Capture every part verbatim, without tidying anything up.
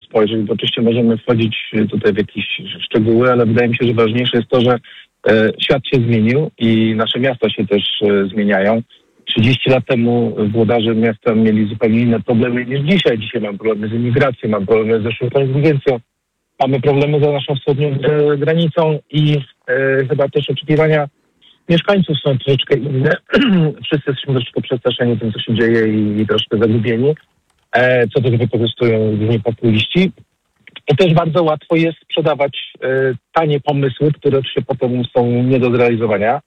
spojrzeć, bo oczywiście możemy wchodzić tutaj w jakieś szczegóły, ale wydaje mi się, że ważniejsze jest to, że e, świat się zmienił i nasze miasta się też e, zmieniają. trzydzieści lat temu włodarze miasta mieli zupełnie inne problemy niż dzisiaj. Dzisiaj mam problemy z imigracją, mam problemy ze sztuką inteligencją, mamy problemy za naszą wschodnią e, granicą i e, chyba też oczekiwania mieszkańców są troszeczkę inne. Wszyscy jesteśmy troszeczkę przestraszeni tym, co się dzieje i, i troszkę zagubieni, e, co też wykorzystują głównie populiści. I też bardzo łatwo jest sprzedawać e, tanie pomysły, które oczywiście potem są nie do zrealizowania.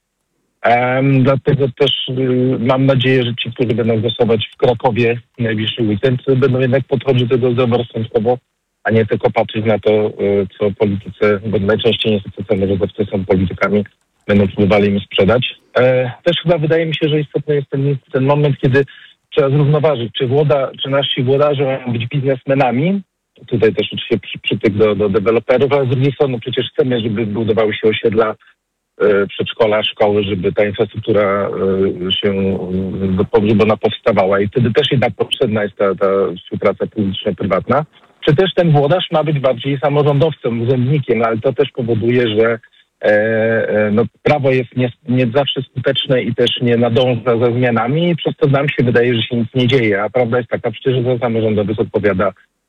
Um, dlatego też y, mam nadzieję, że ci, którzy będą głosować w Krakowie w najbliższy weekend, będą jednak podchodzić do tego zdroworozsądkowo, a nie tylko patrzeć na to, y, co politycy, bo najczęściej niestety samorządowcy są politykami, będą próbowali im sprzedać. E, też chyba wydaje mi się, że istotny jest ten, ten moment, kiedy trzeba zrównoważyć, czy włoda, czy nasi włodarze mają być biznesmenami. Tutaj też oczywiście przy, przytyk do, do deweloperów, ale z drugiej strony przecież chcemy, żeby budowały się osiedla, przedszkola, szkoły, żeby ta infrastruktura się, żeby ona powstawała i wtedy też jednak potrzebna jest ta, ta współpraca publiczno-prywatna. Czy też ten włodarz ma być bardziej samorządowcem, urzędnikiem, ale to też powoduje, że e, no, prawo jest nie, nie zawsze skuteczne i też nie nadąża za zmianami i przez to nam się wydaje, że się nic nie dzieje, a prawda jest taka przecież, że samorządowiec odpowiada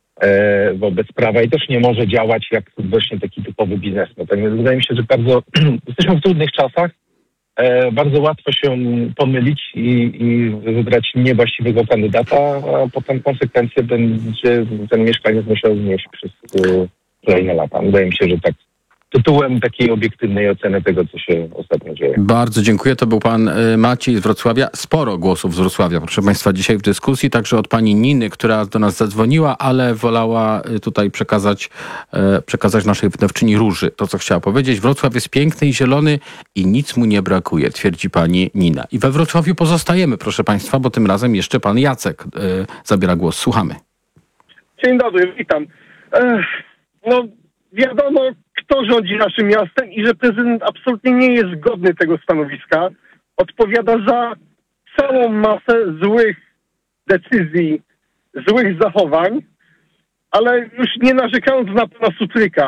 e, wobec prawa i też nie może działać jak właśnie taki typowy biznesmen. Tak więc wydaje mi się, że bardzo jesteśmy w trudnych czasach, e, bardzo łatwo się pomylić i, i wybrać niewłaściwego kandydata, a potem konsekwencje będzie ten mieszkaniec musiał znieść przez e, kolejne lata. Wydaje mi się, że tak tytułem takiej obiektywnej oceny tego, co się ostatnio dzieje. Bardzo dziękuję. To był pan Maciej z Wrocławia. Sporo głosów z Wrocławia, proszę państwa, dzisiaj w dyskusji. Także od pani Niny, która do nas zadzwoniła, ale wolała tutaj przekazać, przekazać naszej wydawczyni Róży to, co chciała powiedzieć. Wrocław jest piękny i zielony i nic mu nie brakuje, twierdzi pani Nina. I we Wrocławiu pozostajemy, proszę państwa, bo tym razem jeszcze pan Jacek zabiera głos. Słuchamy. Dzień dobry, witam. Ech, no wiadomo, kto rządzi naszym miastem i że prezydent absolutnie nie jest godny tego stanowiska. Odpowiada za całą masę złych decyzji, złych zachowań, ale już nie narzekając na pana Sutryka,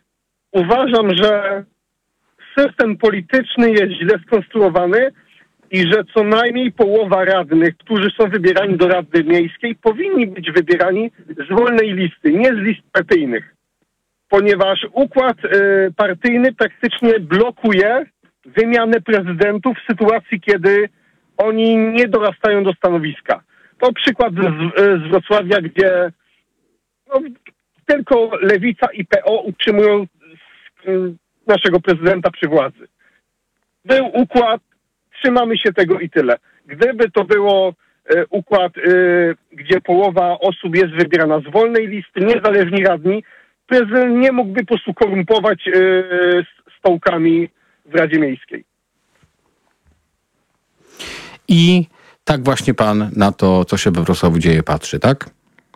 uważam, że system polityczny jest źle skonstruowany i że co najmniej połowa radnych, którzy są wybierani do Rady Miejskiej, powinni być wybierani z wolnej listy, nie z list partyjnych. Ponieważ układ y, partyjny praktycznie blokuje wymianę prezydentów w sytuacji, kiedy oni nie dorastają do stanowiska. To przykład z, z Wrocławia, gdzie no, tylko Lewica i P O utrzymują y, naszego prezydenta przy władzy. Był układ, trzymamy się tego i tyle. Gdyby to było y, układ, y, gdzie połowa osób jest wybierana z wolnej listy, niezależni radni, prezydent nie mógłby po prostu korumpować yy, stołkami w Radzie Miejskiej. I tak właśnie pan na to, co się we Wrocławiu dzieje, patrzy, tak?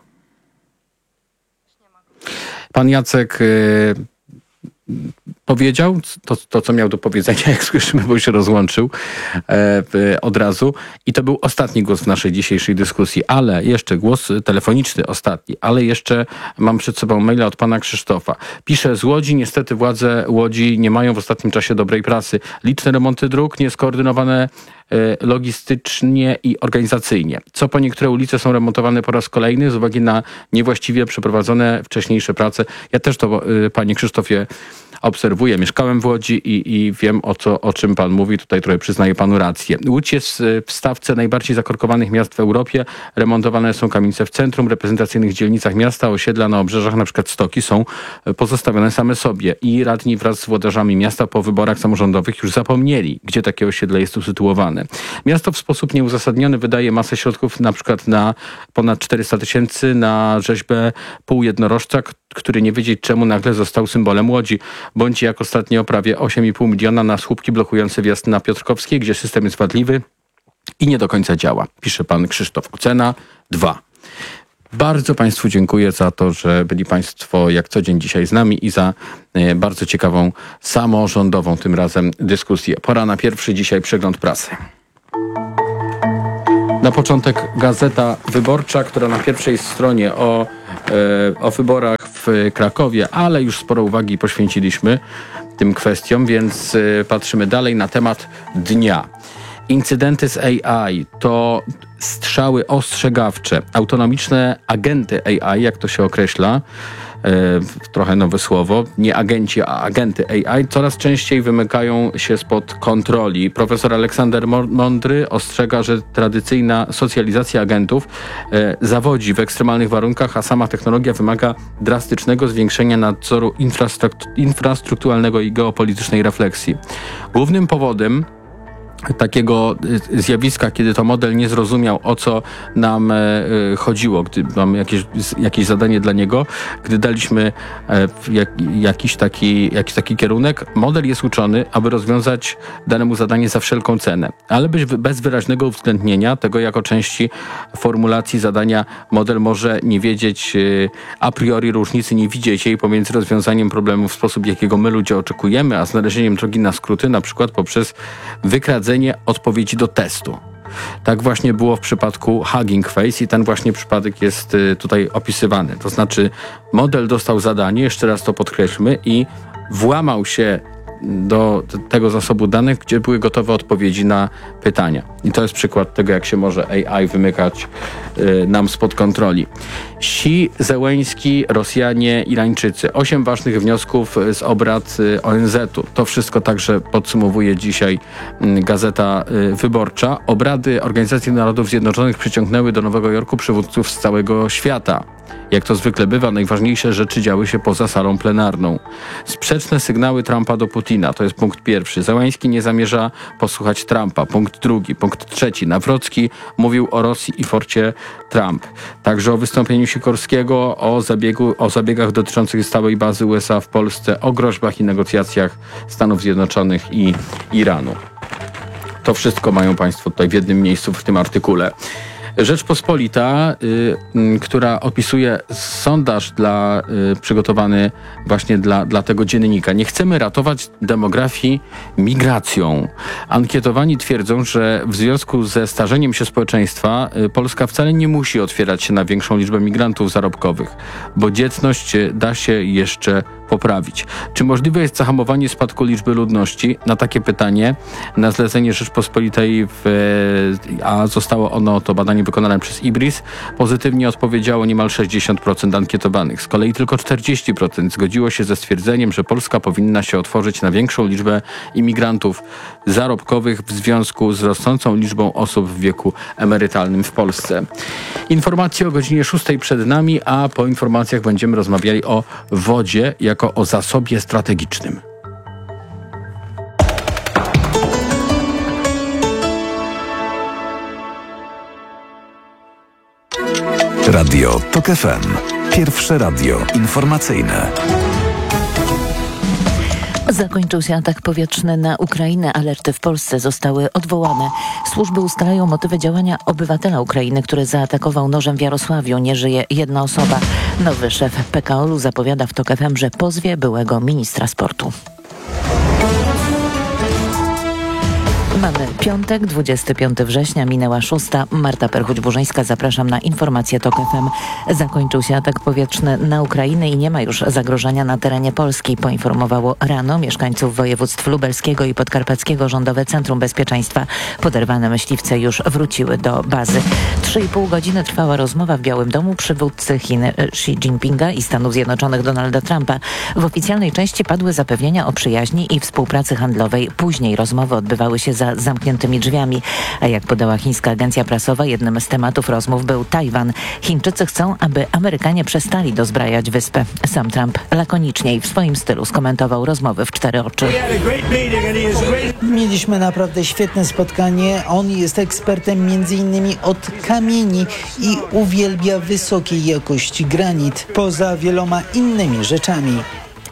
Pan Jacek yy, powiedział to, to, co miał do powiedzenia, jak słyszymy, bo się rozłączył e, od razu. I to był ostatni głos w naszej dzisiejszej dyskusji, ale jeszcze głos telefoniczny, ostatni, ale jeszcze mam przed sobą maila od pana Krzysztofa. Pisze z Łodzi, niestety władze Łodzi nie mają w ostatnim czasie dobrej prasy. Liczne remonty dróg, nieskoordynowane logistycznie i organizacyjnie. Co po niektóre ulice są remontowane po raz kolejny z uwagi na niewłaściwie przeprowadzone wcześniejsze prace. Ja też to, panie Krzysztofie, obserwuję. Mieszkałem w Łodzi i, i wiem, o, co, o czym pan mówi. Tutaj trochę przyznaję panu rację. Łódź jest w stawce najbardziej zakorkowanych miast w Europie. Remontowane są kamienice w centrum, reprezentacyjnych dzielnicach miasta, osiedla na obrzeżach, na przykład stoki, są pozostawione same sobie. I radni wraz z włodarzami miasta po wyborach samorządowych już zapomnieli, gdzie takie osiedle jest usytuowane. Miasto w sposób nieuzasadniony wydaje masę środków, na przykład na ponad czterysta tysięcy na rzeźbę półjednorożca, który nie wiedzieć czemu nagle został symbolem Łodzi, bądź jak ostatnio prawie osiem i pół miliona na słupki blokujące wjazd na Piotrkowskiej, gdzie system jest wadliwy i nie do końca działa. Pisze pan Krzysztof. Ocena dwa. Bardzo państwu dziękuję za to, że byli państwo jak co dzień dzisiaj z nami i za e, bardzo ciekawą, samorządową tym razem dyskusję. Pora na pierwszy dzisiaj przegląd prasy. Na początek Gazeta Wyborcza, która na pierwszej stronie o, e, o wyborach w Krakowie, ale już sporo uwagi poświęciliśmy tym kwestiom, więc e, patrzymy dalej na temat dnia. Incydenty z A I to strzały ostrzegawcze, autonomiczne agenty A I, jak to się określa, e, trochę nowe słowo, nie agenci, a agenty A I, coraz częściej wymykają się spod kontroli. Profesor Aleksander Mądry ostrzega, że tradycyjna socjalizacja agentów e, zawodzi w ekstremalnych warunkach, a sama technologia wymaga drastycznego zwiększenia nadzoru infrastruktu- infrastrukturalnego i geopolitycznej refleksji. Głównym powodem takiego zjawiska, kiedy to model nie zrozumiał, o co nam e, chodziło, gdy mamy jakieś, jakieś zadanie dla niego, gdy daliśmy e, jak, jakiś, taki, jakiś taki kierunek, model jest uczony, aby rozwiązać danemu zadanie za wszelką cenę, ale bez, bez wyraźnego uwzględnienia tego jako części formulacji zadania model może nie wiedzieć e, a priori różnicy, nie widzieć jej pomiędzy rozwiązaniem problemu w sposób, jakiego my ludzie oczekujemy, a znalezieniem drogi na skróty, na przykład poprzez wykradzenie odpowiedzi do testu. Tak właśnie było w przypadku Hugging Face i ten właśnie przypadek jest tutaj opisywany. To znaczy model dostał zadanie, jeszcze raz to podkreślmy, i włamał się do tego zasobu danych, gdzie były gotowe odpowiedzi na pytania. I to jest przykład tego, jak się może A I wymykać y, nam spod kontroli. Xi, Zełeński, Rosjanie, Irańczycy. Osiem ważnych wniosków z obrad y, O N Z-u. To wszystko także podsumowuje dzisiaj y, Gazeta y, Wyborcza. Obrady Organizacji Narodów Zjednoczonych przyciągnęły do Nowego Jorku przywódców z całego świata. Jak to zwykle bywa, najważniejsze rzeczy działy się poza salą plenarną. Sprzeczne sygnały Trumpa do Putina, to jest punkt pierwszy. Zełeński nie zamierza posłuchać Trumpa. Punkt drugi. Punkt trzeci. Nawrocki mówił o Rosji i forcie Trump. Także o wystąpieniu Sikorskiego, o, zabiegu, o zabiegach dotyczących stałej bazy U S A w Polsce, o groźbach i negocjacjach Stanów Zjednoczonych i Iranu. To wszystko mają Państwo tutaj w jednym miejscu w tym artykule. Rzeczpospolita, y, y, która opisuje sondaż dla, y, przygotowany właśnie dla, dla tego dziennika. Nie chcemy ratować demografii migracją. Ankietowani twierdzą, że w związku ze starzeniem się społeczeństwa y, Polska wcale nie musi otwierać się na większą liczbę migrantów zarobkowych, bo dzietność da się jeszcze poprawić. Czy możliwe jest zahamowanie spadku liczby ludności? Na takie pytanie na zlecenie Rzeczpospolitej, w, a zostało ono, to badanie wykonane przez I B R I S, pozytywnie odpowiedziało niemal sześćdziesiąt procent ankietowanych. Z kolei tylko czterdzieści procent zgodziło się ze stwierdzeniem, że Polska powinna się otworzyć na większą liczbę imigrantów zarobkowych w związku z rosnącą liczbą osób w wieku emerytalnym w Polsce. Informacje o godzinie szóstej przed nami, a po informacjach będziemy rozmawiali o wodzie jako o zasobie strategicznym. Radio TOK F M. Pierwsze radio informacyjne. Zakończył się atak powietrzny na Ukrainę. Alerty w Polsce zostały odwołane. Służby ustalają motywy działania obywatela Ukrainy, który zaatakował nożem w Jarosławiu. Nie żyje jedna osoba. Nowy szef P K O L u zapowiada w TOK F M, że pozwie byłego ministra sportu. Mamy piątek, dwudziestego piątego września, minęła szósta. Marta Perchuć-Burzyńska, zapraszam na informacje TOK F M. Zakończył się atak powietrzny na Ukrainę i nie ma już zagrożenia na terenie Polski, poinformowało rano mieszkańców województw lubelskiego i podkarpackiego Rządowe Centrum Bezpieczeństwa. Poderwane myśliwce już wróciły do bazy. Trzy i pół godziny trwała rozmowa w Białym Domu przywódcy Chin Xi Jinpinga i Stanów Zjednoczonych Donalda Trumpa. W oficjalnej części padły zapewnienia o przyjaźni i współpracy handlowej. Później rozmowy odbywały się za zamkniętymi drzwiami. A jak podała chińska agencja prasowa, jednym z tematów rozmów był Tajwan. Chińczycy chcą, aby Amerykanie przestali dozbrajać wyspę. Sam Trump lakoniczniej w swoim stylu skomentował rozmowy w cztery oczy. Mieliśmy naprawdę świetne spotkanie. On jest ekspertem między innymi od kamieni i uwielbia wysokiej jakości granit, poza wieloma innymi rzeczami.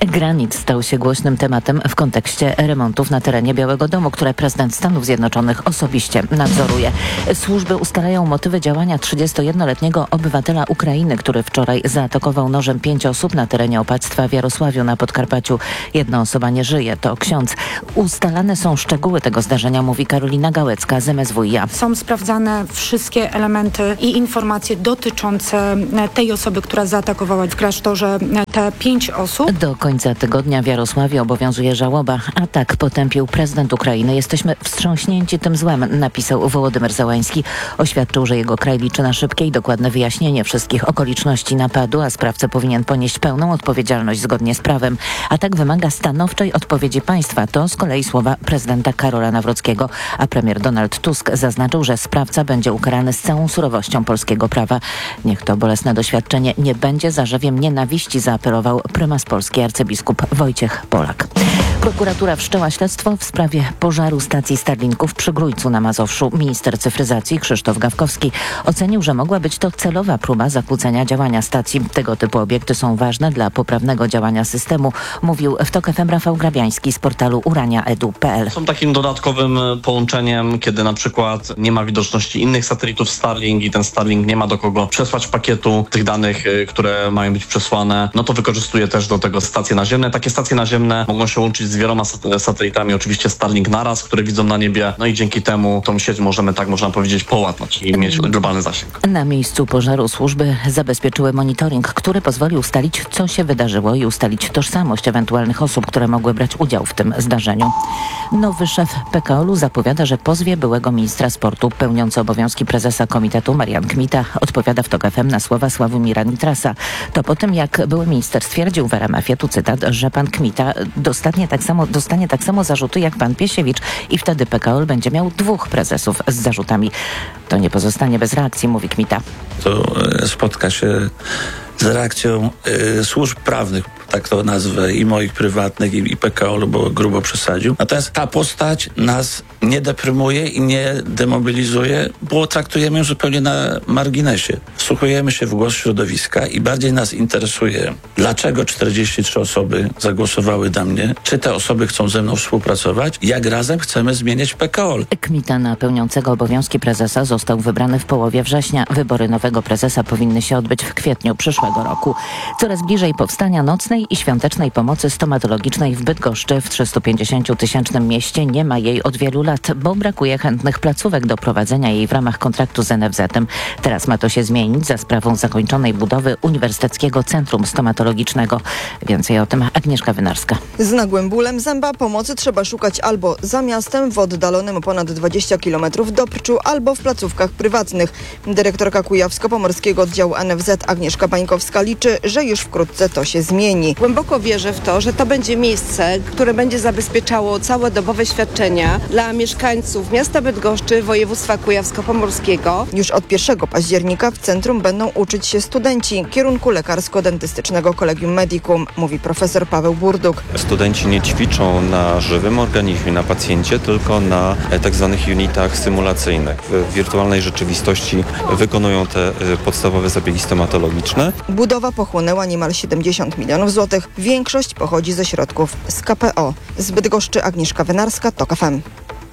Granit stał się głośnym tematem w kontekście remontów na terenie Białego Domu, które prezydent Stanów Zjednoczonych osobiście nadzoruje. Służby ustalają motywy działania trzydziestojednoletniego obywatela Ukrainy, który wczoraj zaatakował nożem pięć osób na terenie opactwa w Jarosławiu na Podkarpaciu. Jedna osoba nie żyje, to ksiądz. Ustalane są szczegóły tego zdarzenia, mówi Karolina Gałecka z M S W i A. Są sprawdzane wszystkie elementy i informacje dotyczące tej osoby, która zaatakowała w klasztorze te pięć osób. Do końca tygodnia w Jarosławiu obowiązuje żałoba. Atak potępił prezydent Ukrainy. Jesteśmy wstrząśnięci tym złem, napisał Wołodymyr Zełański. Oświadczył, że jego kraj liczy na szybkie i dokładne wyjaśnienie wszystkich okoliczności napadu, a sprawca powinien ponieść pełną odpowiedzialność zgodnie z prawem. Atak wymaga stanowczej odpowiedzi państwa. To z kolei słowa prezydenta Karola Nawrockiego, a premier Donald Tusk zaznaczył, że sprawca będzie ukarany z całą surowością polskiego prawa. Niech to bolesne doświadczenie nie będzie zarzewiem nienawiści, zaapelował prymas Polski arcybiskup Wojciech Polak. Prokuratura wszczęła śledztwo w sprawie pożaru stacji Starlinków przy Grójcu na Mazowszu. Minister cyfryzacji Krzysztof Gawkowski ocenił, że mogła być to celowa próba zakłócenia działania stacji. Tego typu obiekty są ważne dla poprawnego działania systemu, mówił w TOK F M Rafał Grabiański z portalu urania kropka edu kropka pe el. Są takim dodatkowym połączeniem, kiedy na przykład nie ma widoczności innych satelitów Starlink i ten Starlink nie ma do kogo przesłać pakietu tych danych, które mają być przesłane, no to wykorzystuje też do tego stacje naziemne. Takie stacje naziemne mogą się łączyć z wieloma satelitami, oczywiście Starlink naraz, które widzą na niebie, no i dzięki temu tą sieć możemy, tak można powiedzieć, połatać i mieć globalny zasięg. Na miejscu pożaru służby zabezpieczyły monitoring, który pozwoli ustalić, co się wydarzyło i ustalić tożsamość ewentualnych osób, które mogły brać udział w tym zdarzeniu. Nowy szef P K O L u zapowiada, że pozwie byłego ministra sportu pełniący obowiązki prezesa komitetu Marian Kmita odpowiada w TOK F M na słowa Sławomira Nitrasa. To po tym, jak były minister stwierdził w R M F ie, tu cytat, że pan Kmita dostanie tak samo, dostanie tak samo zarzuty jak pan Piesiewicz i wtedy P K O L będzie miał dwóch prezesów z zarzutami. To nie pozostanie bez reakcji, mówi Kmita. To spotka się z reakcją y, służb prawnych, tak to nazwę, i moich prywatnych, i, i P K O L u, bo grubo przesadził. Natomiast ta postać nas nie deprymuje i nie demobilizuje, bo traktujemy ją zupełnie na marginesie. Wsłuchujemy się w głos środowiska i bardziej nas interesuje, dlaczego czterdzieści trzy osoby zagłosowały na mnie, czy te osoby chcą ze mną współpracować, jak razem chcemy zmieniać P K O L. Kmita na pełniącego obowiązki prezesa został wybrany w połowie września. Wybory nowego prezesa powinny się odbyć w kwietniu przyszłego roku. Coraz bliżej powstania nocnej i świątecznej pomocy stomatologicznej w Bydgoszczy. W trzystupięćdziesięciotysięcznym mieście nie ma jej od wielu lat, bo brakuje chętnych placówek do prowadzenia jej w ramach kontraktu z N F Z-em. Teraz ma to się zmienić za sprawą zakończonej budowy Uniwersyteckiego Centrum Stomatologicznego. Więcej o tym Agnieszka Wynarska. Z nagłym bólem zęba pomocy trzeba szukać albo za miastem, w oddalonym o ponad dwadzieścia kilometrów Dobczu, albo w placówkach prywatnych. Dyrektorka Kujawsko-Pomorskiego Oddziału N F Z Agnieszka Bańkowska liczy, że już wkrótce to się zmieni. Głęboko wierzę w to, że to będzie miejsce, które będzie zabezpieczało całodobowe świadczenia dla mieszkańców miasta Bydgoszczy, województwa kujawsko-pomorskiego. Już od pierwszego października w centrum będą uczyć się studenci kierunku lekarsko-dentystycznego Collegium Medicum, mówi profesor Paweł Burduk. Studenci nie ćwiczą na żywym organizmie, na pacjencie, tylko na tak zwanych unitach symulacyjnych. W wirtualnej rzeczywistości wykonują te podstawowe zabiegi stomatologiczne. Budowa pochłonęła niemal siedemdziesiąt milionów złotych. Większość pochodzi ze środków z K P O. Z Bydgoszczy Agnieszka Wynarska, TOK F M.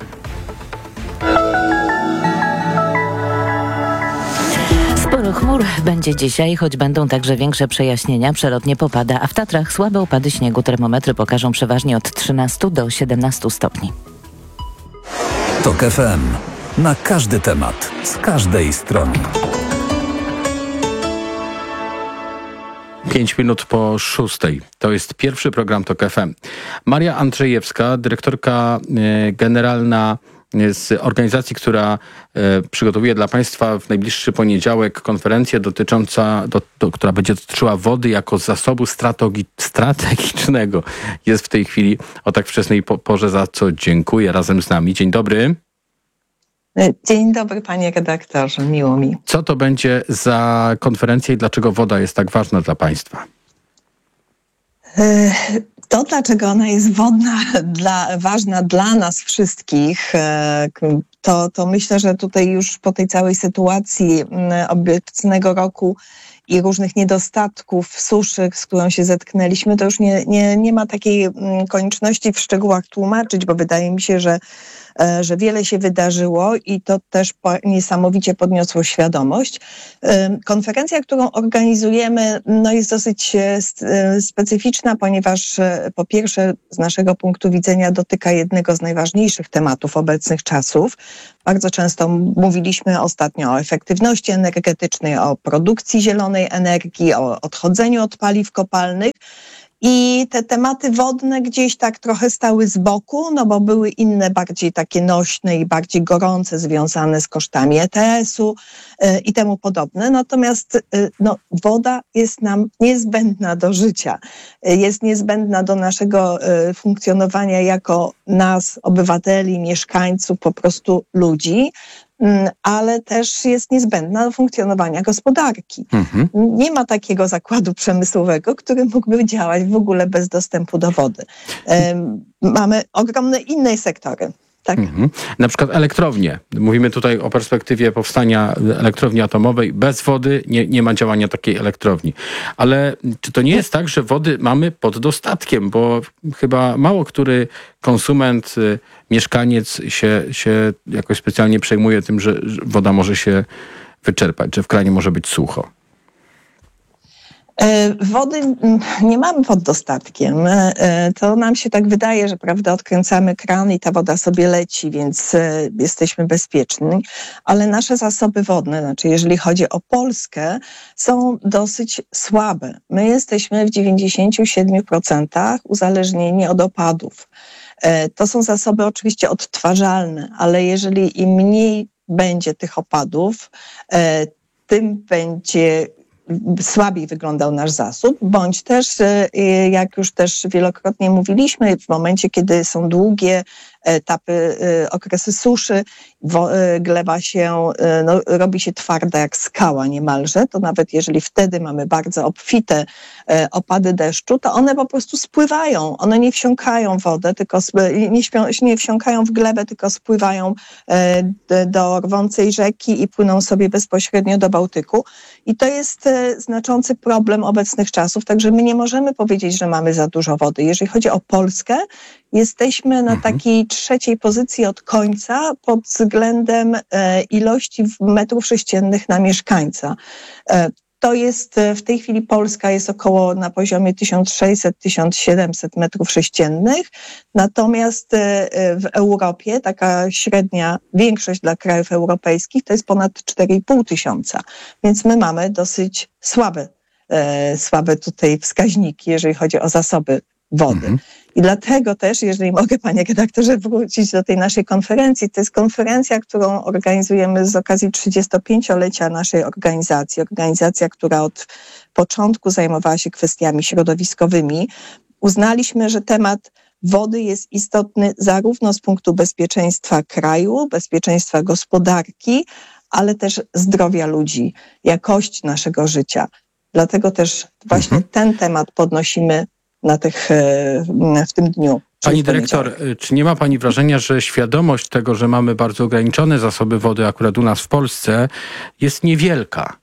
Sporo chmur będzie dzisiaj, choć będą także większe przejaśnienia. Przelotnie popada, a w Tatrach słabe opady śniegu. Termometry pokażą przeważnie od trzynastu do siedemnastu stopni. TOK F M. Na każdy temat, z każdej strony. Pięć minut po szóstej. To jest pierwszy program TOK F M. Maria Andrzejewska, dyrektorka y, generalna z organizacji, która y, przygotowuje dla Państwa w najbliższy poniedziałek konferencję dotycząca, do, do, która będzie dotyczyła wody jako zasobu strategi- strategicznego. Jest w tej chwili o tak wczesnej po- porze, za co dziękuję, razem z nami. Dzień dobry. Dzień dobry, panie redaktorze, miło mi. Co to będzie za konferencja i dlaczego woda jest tak ważna dla Państwa? To, dlaczego ona jest wodna, dla, ważna dla nas wszystkich, to, to myślę, że tutaj już po tej całej sytuacji obecnego roku i różnych niedostatków, suszy, z którą się zetknęliśmy, to już nie, nie, nie ma takiej konieczności w szczegółach tłumaczyć, bo wydaje mi się, że że wiele się wydarzyło i to też niesamowicie podniosło świadomość. Konferencja, którą organizujemy, no jest dosyć specyficzna, ponieważ po pierwsze z naszego punktu widzenia dotyka jednego z najważniejszych tematów obecnych czasów. Bardzo często mówiliśmy ostatnio o efektywności energetycznej, o produkcji zielonej energii, o odchodzeniu od paliw kopalnych. I te tematy wodne gdzieś tak trochę stały z boku, no bo były inne bardziej takie nośne i bardziej gorące, związane z kosztami E T S-u y, i temu podobne. Natomiast y, no, woda jest nam niezbędna do życia, y, jest niezbędna do naszego y, funkcjonowania jako nas, obywateli, mieszkańców, po prostu ludzi, ale też jest niezbędna do funkcjonowania gospodarki. Mhm. Nie ma takiego zakładu przemysłowego, który mógłby działać w ogóle bez dostępu do wody. Um, mamy ogromne inne sektory. Tak. Mhm. Na przykład elektrownie. Mówimy tutaj o perspektywie powstania elektrowni atomowej. Bez wody nie, nie ma działania takiej elektrowni. Ale czy to nie jest tak, że wody mamy pod dostatkiem? Bo chyba mało który konsument, mieszkaniec się, się jakoś specjalnie przejmuje tym, że woda może się wyczerpać, że w kranie może być sucho. Wody nie mamy pod dostatkiem. To nam się tak wydaje, że prawda, odkręcamy kran i ta woda sobie leci, więc jesteśmy bezpieczni. Ale nasze zasoby wodne, znaczy jeżeli chodzi o Polskę, są dosyć słabe. My jesteśmy w dziewięćdziesięciu siedmiu procentach uzależnieni od opadów. To są zasoby oczywiście odtwarzalne, ale jeżeli im mniej będzie tych opadów, tym będzie słabiej wyglądał nasz zasób, bądź też, jak już też wielokrotnie mówiliśmy, w momencie, kiedy są długie etapy, okresy suszy, gleba się, no, robi się twarda jak skała niemalże, to nawet jeżeli wtedy mamy bardzo obfite opady deszczu, to one po prostu spływają, one nie wsiąkają w wodę, tylko nie, śpią, nie wsiąkają w glebę, tylko spływają do rwącej rzeki i płyną sobie bezpośrednio do Bałtyku. I to jest znaczący problem obecnych czasów, także my nie możemy powiedzieć, że mamy za dużo wody. Jeżeli chodzi o Polskę, jesteśmy na takiej trzeciej pozycji od końca pod względem e, ilości metrów sześciennych na mieszkańca. E, to jest w tej chwili Polska jest około na poziomie tysiąc sześćset do tysiąc siedemset metrów sześciennych, natomiast e, w Europie taka średnia większość dla krajów europejskich to jest ponad cztery i pół tysiąca, więc my mamy dosyć słabe, e, słabe tutaj wskaźniki, jeżeli chodzi o zasoby wody. Mhm. I dlatego też, jeżeli mogę, panie redaktorze, wrócić do tej naszej konferencji, to jest konferencja, którą organizujemy z okazji trzydziestopięciolecia naszej organizacji. Organizacja, która od początku zajmowała się kwestiami środowiskowymi. Uznaliśmy, że temat wody jest istotny zarówno z punktu bezpieczeństwa kraju, bezpieczeństwa gospodarki, ale też zdrowia ludzi, jakości naszego życia. Dlatego też właśnie mhm. ten temat podnosimy na tych, w tym dniu. Pani dyrektor, czy nie ma pani wrażenia, że świadomość tego, że mamy bardzo ograniczone zasoby wody akurat u nas w Polsce, jest niewielka?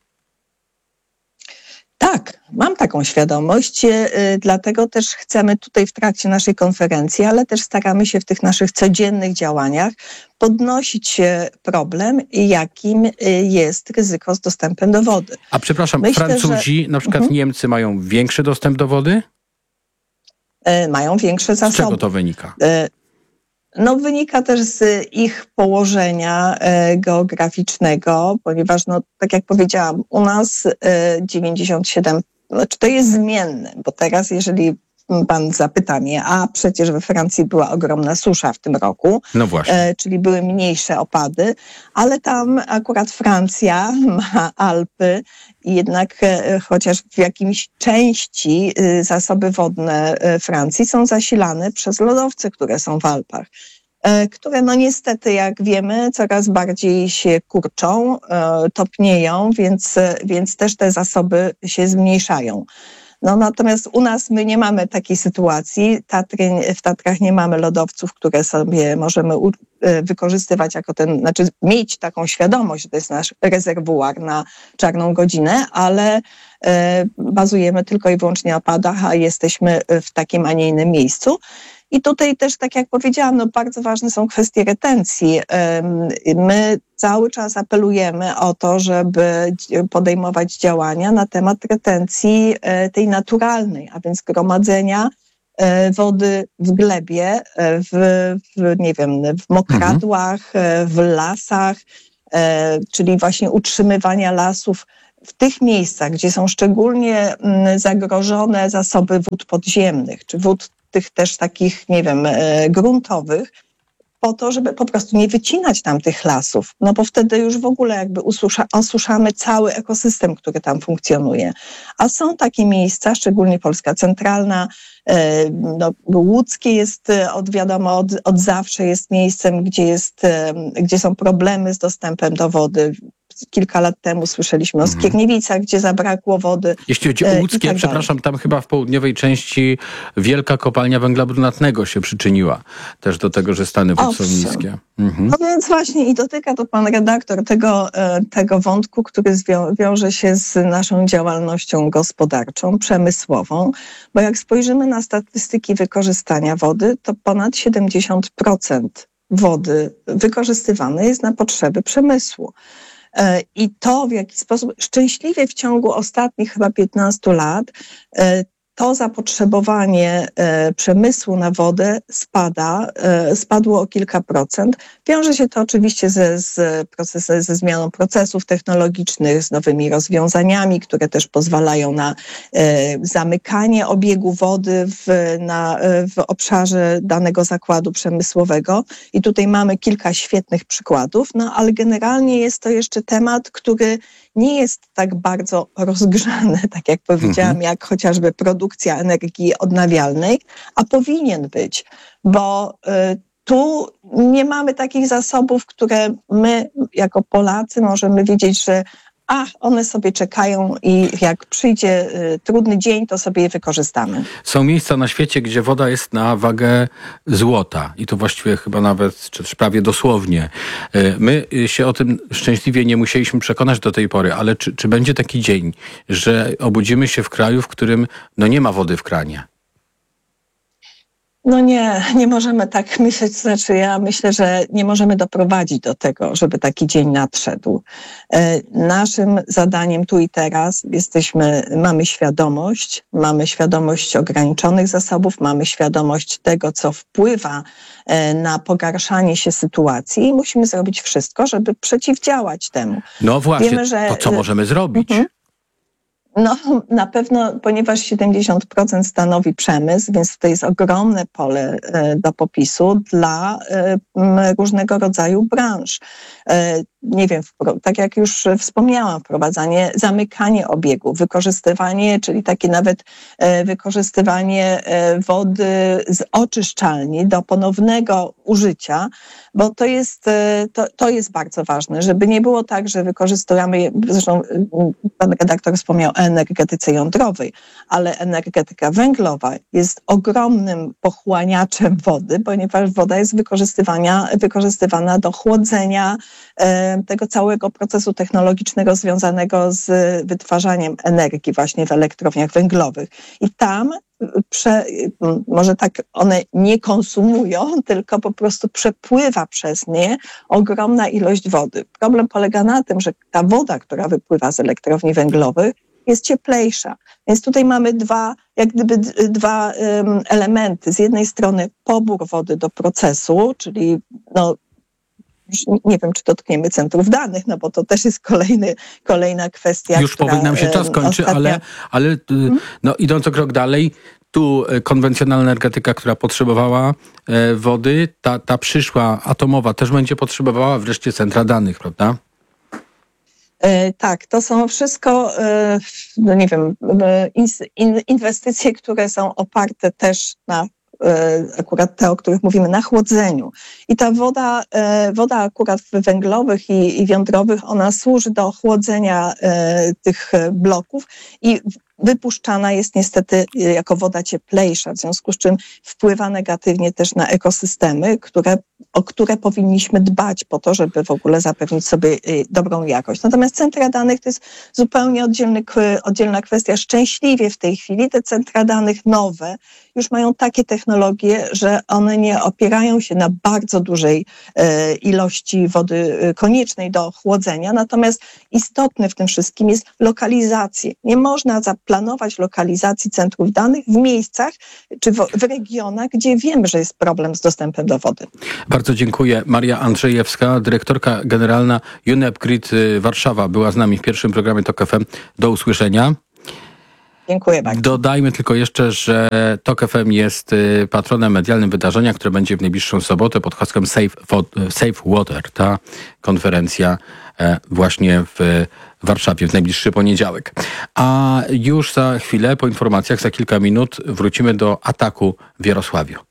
Tak, mam taką świadomość, dlatego też chcemy tutaj w trakcie naszej konferencji, ale też staramy się w tych naszych codziennych działaniach podnosić problem, jakim jest ryzyko z dostępem do wody. A przepraszam, Myślę, Francuzi, że... na przykład mhm. Niemcy mają większy dostęp do wody? Mają większe zasoby. Z czego to wynika? No, wynika też z ich położenia e, geograficznego, ponieważ, no, tak jak powiedziałam, u nas e, dziewięćdziesiąt siedem, znaczy to jest zmienne, bo teraz jeżeli pan zapyta mnie, a przecież we Francji była ogromna susza w tym roku, no właśnie. E, czyli były mniejsze opady, ale tam akurat Francja ma Alpy i jednak e, chociaż w jakimś części e, zasoby wodne e, Francji są zasilane przez lodowce, które są w Alpach, e, które no niestety, jak wiemy, coraz bardziej się kurczą, e, topnieją, więc, więc też te zasoby się zmniejszają. No natomiast u nas my nie mamy takiej sytuacji. Tatry, w Tatrach nie mamy lodowców, które sobie możemy u, wykorzystywać jako ten, znaczy mieć taką świadomość, że to jest nasz rezerwuar na czarną godzinę, ale e, bazujemy tylko i wyłącznie na padach, a jesteśmy w takim, a nie innym miejscu. I tutaj też, tak jak powiedziałam, no bardzo ważne są kwestie retencji. My cały czas apelujemy o to, żeby podejmować działania na temat retencji tej naturalnej, a więc gromadzenia wody w glebie, w, w nie wiem, w mokradłach, w lasach, czyli właśnie utrzymywania lasów w tych miejscach, gdzie są szczególnie zagrożone zasoby wód podziemnych, czy wód tych też takich, nie wiem, gruntowych, po to, żeby po prostu nie wycinać tam tych lasów, no bo wtedy już w ogóle jakby ususza, osuszamy cały ekosystem, który tam funkcjonuje. A są takie miejsca, szczególnie Polska centralna, no, łódzkie jest od wiadomo, od, od zawsze jest miejscem, gdzie, jest, gdzie są problemy z dostępem do wody. Kilka lat temu słyszeliśmy o Skierniewicach, gdzie zabrakło wody. Jeśli chodzi o łódzkie, tak przepraszam, tam chyba w południowej części wielka kopalnia węgla brunatnego się przyczyniła też do tego, że stany wód są niskie. Mhm. No więc właśnie i dotyka to pan redaktor tego, tego wątku, który zwią- wiąże się z naszą działalnością gospodarczą, przemysłową, bo jak spojrzymy na statystyki wykorzystania wody, to ponad siedemdziesiąt procent wody wykorzystywane jest na potrzeby przemysłu. I to, w jaki sposób szczęśliwie w ciągu ostatnich chyba piętnastu lat to zapotrzebowanie przemysłu na wodę spada, spadło o kilka procent. Wiąże się to oczywiście ze, z procesem, ze zmianą procesów technologicznych, z nowymi rozwiązaniami, które też pozwalają na zamykanie obiegu wody w, na, w obszarze danego zakładu przemysłowego. I tutaj mamy kilka świetnych przykładów, no ale generalnie jest to jeszcze temat, który nie jest tak bardzo rozgrzany, tak jak powiedziałam, mhm. jak chociażby produkcja energii odnawialnej, a powinien być, bo y, tu nie mamy takich zasobów, które my jako Polacy możemy wiedzieć, że a one sobie czekają i jak przyjdzie y, trudny dzień, to sobie je wykorzystamy. Są miejsca na świecie, gdzie woda jest na wagę złota i to właściwie chyba nawet, czy prawie dosłownie. Y, my się o tym szczęśliwie nie musieliśmy przekonać do tej pory, ale czy, czy będzie taki dzień, że obudzimy się w kraju, w którym no nie ma wody w kranie? No nie, nie możemy tak myśleć, znaczy ja myślę, że nie możemy doprowadzić do tego, żeby taki dzień nadszedł. Naszym zadaniem tu i teraz jesteśmy, mamy świadomość, mamy świadomość ograniczonych zasobów, mamy świadomość tego, co wpływa na pogarszanie się sytuacji i musimy zrobić wszystko, żeby przeciwdziałać temu. No właśnie, Wiemy, że... to co możemy zrobić? Mhm. No na pewno, ponieważ siedemdziesiąt procent stanowi przemysł, więc to jest ogromne pole do popisu dla różnego rodzaju branż. Nie wiem, tak jak już wspomniałam, wprowadzanie, zamykanie obiegu, wykorzystywanie, czyli takie nawet wykorzystywanie wody z oczyszczalni do ponownego użycia, bo to jest, to, to jest bardzo ważne, żeby nie było tak, że wykorzystujemy, zresztą pan redaktor wspomniał o energetyce jądrowej, ale energetyka węglowa jest ogromnym pochłaniaczem wody, ponieważ woda jest wykorzystywana, wykorzystywana do chłodzenia tego całego procesu technologicznego związanego z wytwarzaniem energii właśnie w elektrowniach węglowych. I tam prze, może tak one nie konsumują, tylko po prostu przepływa przez nie ogromna ilość wody. Problem polega na tym, że ta woda, która wypływa z elektrowni węglowych, jest cieplejsza. Więc tutaj mamy dwa, jak gdyby dwa um, elementy. Z jednej strony pobór wody do procesu, czyli no, nie wiem, czy dotkniemy centrów danych, no bo to też jest kolejny, kolejna kwestia. Już która, powoli nam się czas kończy, ostatnia... ale, ale hmm? no, idąc o krok dalej, tu konwencjonalna energetyka, która potrzebowała e, wody, ta, ta przyszła atomowa też będzie potrzebowała wreszcie centra danych, prawda? E, tak, to są wszystko, e, no nie wiem, in, inwestycje, które są oparte też na akurat te, o których mówimy, na chłodzeniu. I ta woda, woda akurat węglowych i, i jądrowych, ona służy do chłodzenia tych bloków i wypuszczana jest niestety jako woda cieplejsza, w związku z czym wpływa negatywnie też na ekosystemy, które, o które powinniśmy dbać po to, żeby w ogóle zapewnić sobie dobrą jakość. Natomiast centra danych to jest zupełnie oddzielny, oddzielna kwestia. Szczęśliwie w tej chwili te centra danych nowe już mają takie technologie, że one nie opierają się na bardzo dużej e, ilości wody koniecznej do chłodzenia, natomiast istotne w tym wszystkim jest lokalizacja. Nie można zaplanować lokalizacji centrów danych w miejscach czy w, w regionach, gdzie wiemy, że jest problem z dostępem do wody. Bardzo dziękuję. Maria Andrzejewska, dyrektorka generalna U N E P Grid Warszawa, była z nami w pierwszym programie Tok F M. Do usłyszenia. Dziękuję bardzo. Dodajmy tylko jeszcze, że Tok F M jest patronem medialnym wydarzenia, które będzie w najbliższą sobotę pod hasłem Safe, Safe Water. Ta konferencja właśnie w Warszawie w najbliższy poniedziałek. A już za chwilę, po informacjach, za kilka minut wrócimy do ataku w Jarosławiu.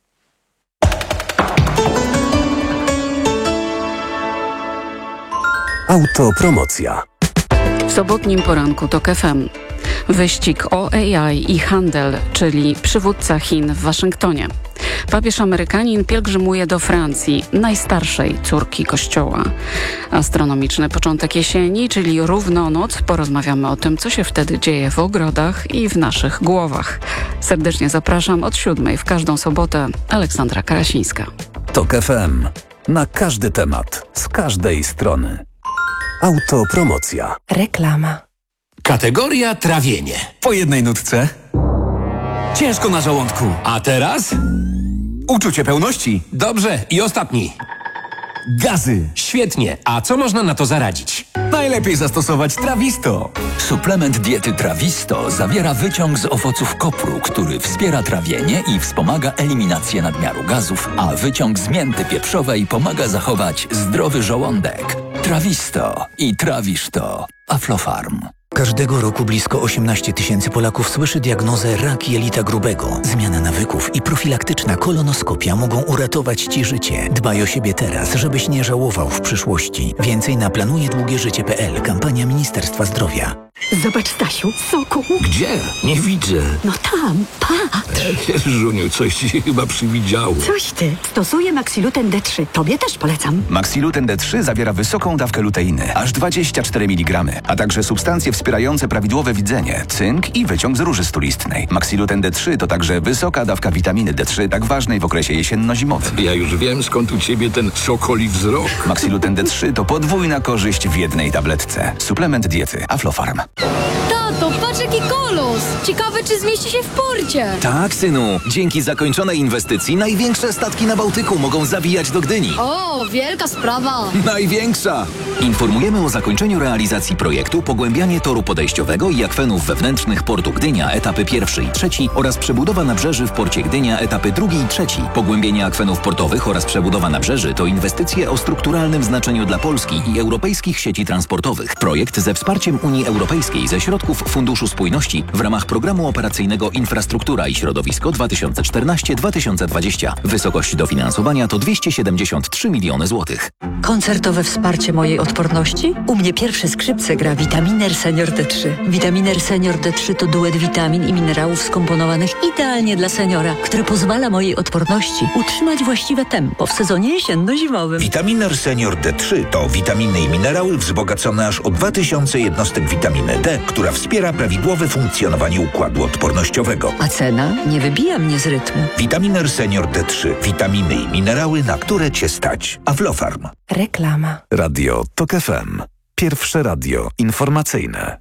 Autopromocja. W sobotnim poranku Tok F M. Wyścig o A I i handel, czyli przywódca Chin w Waszyngtonie. Papież Amerykanin pielgrzymuje do Francji, najstarszej córki Kościoła. Astronomiczny początek jesieni, czyli równonoc. Porozmawiamy o tym, co się wtedy dzieje w ogrodach i w naszych głowach. Serdecznie zapraszam od siódmej w każdą sobotę. Aleksandra Karasińska. Tok F M. Na każdy temat, z każdej strony. Autopromocja. Reklama. Kategoria trawienie. Po jednej nutce. Ciężko na żołądku. A teraz? Uczucie pełności. Dobrze, i ostatni. Gazy. Świetnie. A co można na to zaradzić? Najlepiej zastosować Trawisto. Suplement diety Trawisto zawiera wyciąg z owoców kopru, który wspiera trawienie i wspomaga eliminację nadmiaru gazów, a wyciąg z mięty pieprzowej pomaga zachować zdrowy żołądek. Trawisto i trawisz to. Aflofarm. Każdego roku blisko osiemnaście tysięcy Polaków słyszy diagnozę rak jelita grubego. Zmiana nawyków i profilaktyczna kolonoskopia mogą uratować Ci życie. Dbaj o siebie teraz, żebyś nie żałował w przyszłości. Więcej na planuje długie życie kropka p l. Kampania Ministerstwa Zdrowia. Zobacz, Stasiu, soku. Gdzie? Nie widzę. No tam, patrz. Żuniu, coś ci chyba przywidziało. Coś ty. Stosuję Maxiluten D trzy. Tobie też polecam. Maxiluten D trzy zawiera wysoką dawkę luteiny, aż dwadzieścia cztery miligramy, a także substancje wspierające prawidłowe widzenie, cynk i wyciąg z róży stulistnej. Maxiluten D trzy to także wysoka dawka witaminy D trzy, tak ważnej w okresie jesienno-zimowym. Ja już wiem, skąd u ciebie ten sokoli wzrok. Maxiluten D trzy to podwójna korzyść w jednej tabletce. Suplement diety Aflofarm. Tato, patrz jaki kolos! Ciekawe, czy zmieści się w porcie. Tak, synu. Dzięki zakończonej inwestycji największe statki na Bałtyku mogą zawijać do Gdyni. O, wielka sprawa. Największa! Informujemy o zakończeniu realizacji projektu Pogłębianie toru podejściowego i akwenów wewnętrznych portu Gdynia, etapy pierwszy i trzeci oraz przebudowa nabrzeży w porcie Gdynia, etapy drugi i trzeci. Pogłębienie akwenów portowych oraz przebudowa nabrzeży to inwestycje o strukturalnym znaczeniu dla Polski i europejskich sieci transportowych. Projekt ze wsparciem Unii Europejskiej ze środków Funduszu Spójności w ramach Programu Operacyjnego Infrastruktura i Środowisko dwa tysiące czternaście do dwa tysiące dwudziestego. Wysokość dofinansowania to dwieście siedemdziesiąt trzy miliony złotych. Koncertowe wsparcie mojej odporności? U mnie pierwsze skrzypce gra Vitaminer Senior D trzy. Vitaminer Senior D trzy to duet witamin i minerałów skomponowanych idealnie dla seniora, który pozwala mojej odporności utrzymać właściwe tempo w sezonie jesienno-zimowym. Vitaminer Senior D trzy to witaminy i minerały wzbogacone aż o dwa tysiące jednostek witaminy D, która wspiera prawidłowe funkcjonowanie układu odpornościowego. A cena nie wybija mnie z rytmu. Vitaminer Senior D trzy. Witaminy i minerały, na które Cię stać. Aflofarm. Reklama. Radio Tok F M. Pierwsze radio informacyjne.